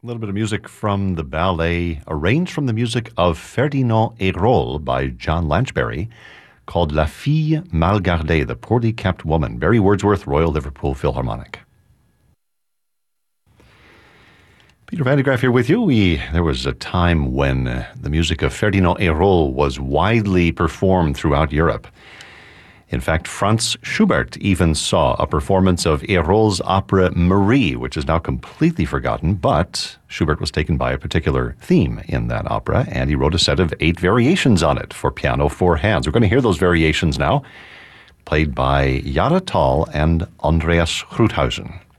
A little bit of music from the ballet, arranged from the music of Ferdinand Hérold by John Lanchbery, called La Fille Mal Gardée, the Poorly Kept Woman. Barry Wordsworth, Royal Liverpool Philharmonic. Peter Van de Graaff here with you. There was a time when the music of Ferdinand Hérold was widely performed throughout Europe. In fact, Franz Schubert even saw a performance of Hérold's opera Marie, which is now completely forgotten, but Schubert was taken by a particular theme in that opera, and he wrote a set of 8 variations on it for piano, 4 hands. We're going to hear those variations now, played by Jara Tall and Andreas Gruthausen.